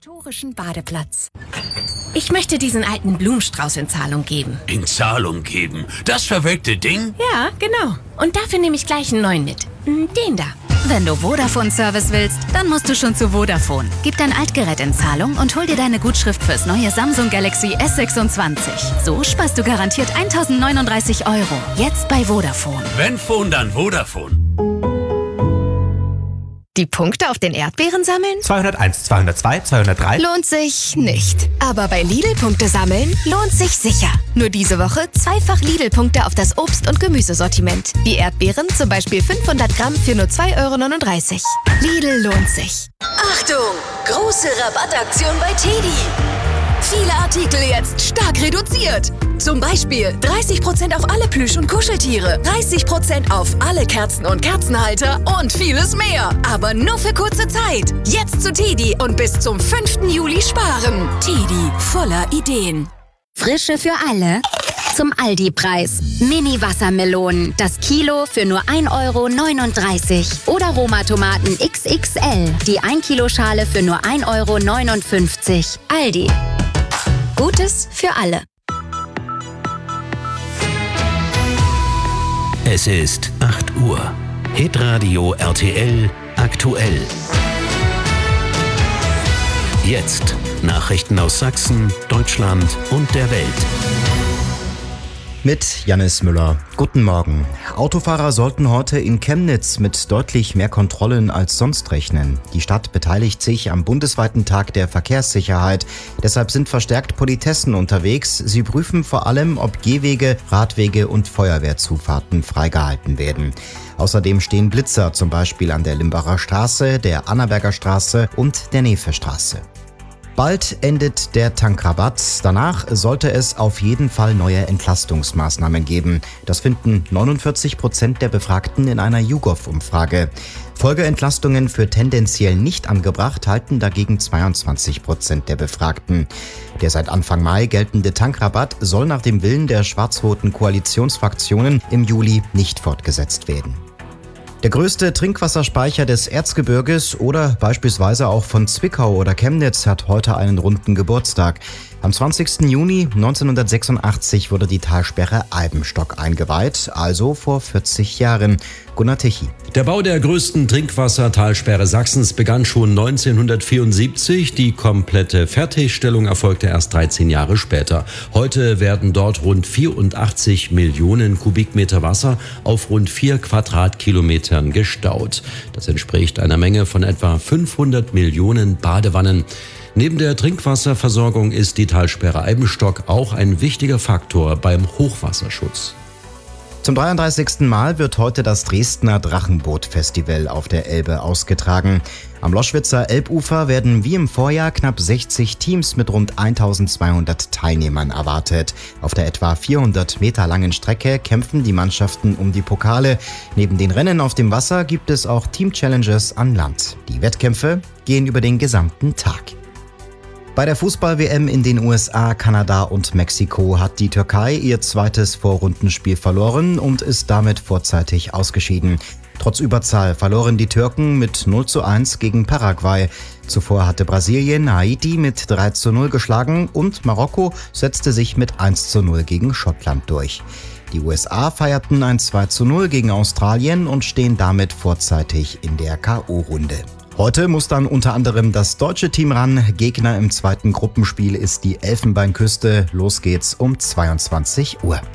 historischen Badeplatz. Ich möchte diesen alten Blumenstrauß in Zahlung geben. In Zahlung geben? Das verwelkte Ding? Ja, genau. Und dafür nehme ich gleich einen neuen mit. Den da. Wenn du Vodafone-Service willst, dann musst du schon zu Vodafone. Gib dein Altgerät in Zahlung und hol dir deine Gutschrift fürs neue Samsung Galaxy S26. So sparst du garantiert 1.039 €. Jetzt bei Vodafone. Wenn Phone, dann Vodafone. Die Punkte auf den Erdbeeren sammeln? 201, 202, 203. Lohnt sich nicht. Aber bei Lidl-Punkte sammeln lohnt sich sicher. Nur diese Woche zweifach Lidl-Punkte auf das Obst- und Gemüsesortiment. Die Erdbeeren zum Beispiel 500 Gramm für nur 2,39 €. Lidl lohnt sich. Achtung! Große Rabattaktion bei TEDi. Viele Artikel jetzt stark reduziert. Zum Beispiel 30% auf alle Plüsch- und Kuscheltiere, 30% auf alle Kerzen und Kerzenhalter und vieles mehr. Aber nur für kurze Zeit. Jetzt zu TEDi und bis zum 5. Juli sparen. TEDi, voller Ideen. Frische für alle. Zum Aldi-Preis. Mini-Wassermelonen. Das Kilo für nur 1,39 € Oder Roma-Tomaten XXL. Die 1-Kilo-Schale für nur 1,59 €. Aldi. Gutes für alle. Es ist 8 Uhr. Hitradio RTL aktuell. Jetzt Nachrichten aus Sachsen, Deutschland und der Welt. Mit Jannis Müller. Guten Morgen. Autofahrer sollten heute in Chemnitz mit deutlich mehr Kontrollen als sonst rechnen. Die Stadt beteiligt sich am bundesweiten Tag der Verkehrssicherheit. Deshalb sind verstärkt Politessen unterwegs. Sie prüfen vor allem, ob Gehwege, Radwege und Feuerwehrzufahrten freigehalten werden. Außerdem stehen Blitzer, zum Beispiel an der Limbacher Straße, der Annaberger Straße und der Nefe-Straße. Bald endet der Tankrabatt. Danach sollte es auf jeden Fall neue Entlastungsmaßnahmen geben. Das finden 49% der Befragten in einer YouGov-Umfrage. Folgeentlastungen für tendenziell nicht angebracht halten dagegen 22% der Befragten. Der seit Anfang Mai geltende Tankrabatt soll nach dem Willen der schwarz-roten Koalitionsfraktionen im Juli nicht fortgesetzt werden. Der größte Trinkwasserspeicher des Erzgebirges oder beispielsweise auch von Zwickau oder Chemnitz hat heute einen runden Geburtstag. Am 20. Juni 1986 wurde die Talsperre Eibenstock eingeweiht, also vor 40 Jahren. Gunnar Tichy. Der Bau der größten Trinkwassertalsperre Sachsens begann schon 1974. Die komplette Fertigstellung erfolgte erst 13 Jahre später. Heute werden dort rund 84 Millionen Kubikmeter Wasser auf rund 4 Quadratkilometern gestaut. Das entspricht einer Menge von etwa 500 Millionen Badewannen. Neben der Trinkwasserversorgung ist die Talsperre Eibenstock auch ein wichtiger Faktor beim Hochwasserschutz. Zum 33. Mal wird heute das Dresdner Drachenboot-Festival auf der Elbe ausgetragen. Am Loschwitzer Elbufer werden wie im Vorjahr knapp 60 Teams mit rund 1200 Teilnehmern erwartet. Auf der etwa 400 Meter langen Strecke kämpfen die Mannschaften um die Pokale. Neben den Rennen auf dem Wasser gibt es auch Team-Challenges an Land. Die Wettkämpfe gehen über den gesamten Tag. Bei der Fußball-WM in den USA, Kanada und Mexiko hat die Türkei ihr zweites Vorrundenspiel verloren und ist damit vorzeitig ausgeschieden. Trotz Überzahl verloren die Türken mit 0:1 gegen Paraguay. Zuvor hatte Brasilien Haiti mit 3:0 geschlagen und Marokko setzte sich mit 1:0 gegen Schottland durch. Die USA feierten ein 2:0 gegen Australien und stehen damit vorzeitig in der K.O.-Runde. Heute muss dann unter anderem das deutsche Team ran. Gegner im zweiten Gruppenspiel ist die Elfenbeinküste. Los geht's um 22 Uhr.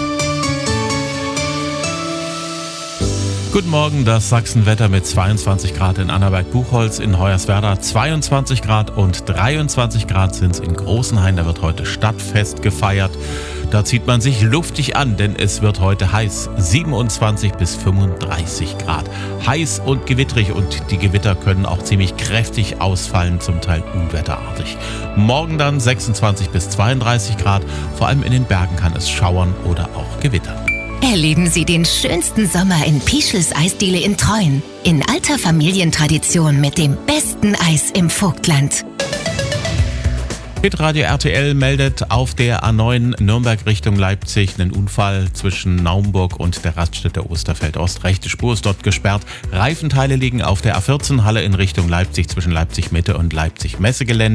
Guten Morgen, das Sachsenwetter mit 22 Grad in Annaberg-Buchholz, in Hoyerswerda 22 Grad und 23 Grad sind es in Großenhain. Da wird heute Stadtfest gefeiert. Da zieht man sich luftig an, denn es wird heute heiß. 27 bis 35 Grad. Heiß und gewittrig und die Gewitter können auch ziemlich kräftig ausfallen, zum Teil unwetterartig. Morgen dann 26 bis 32 Grad. Vor allem in den Bergen kann es schauern oder auch gewittern. Erleben Sie den schönsten Sommer in Pischels Eisdiele in Treuen. In alter Familientradition mit dem besten Eis im Vogtland. Hitradio RTL meldet auf der A9 Nürnberg Richtung Leipzig einen Unfall zwischen Naumburg und der Raststätte Osterfeld-Ost. Rechte Spur ist dort gesperrt. Reifenteile liegen auf der A14 Halle in Richtung Leipzig zwischen Leipzig Mitte und Leipzig Messegelände.